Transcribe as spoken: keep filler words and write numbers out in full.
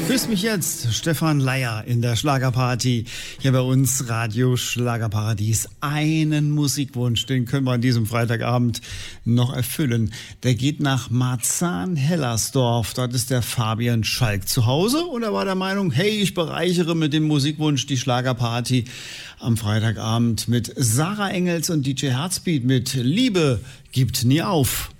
Grüß mich jetzt, Stefan Leier in der Schlagerparty. Hier bei uns Radio Schlagerparadies. Einen Musikwunsch, den können wir an diesem Freitagabend noch erfüllen. Der geht nach Marzahn-Hellersdorf. Dort ist der Fabian Schalk zu Hause und er war der Meinung, hey, ich bereichere mit dem Musikwunsch die Schlagerparty am Freitagabend mit Sarah Engels und D J Heartbeat mit Liebe gibt nie auf.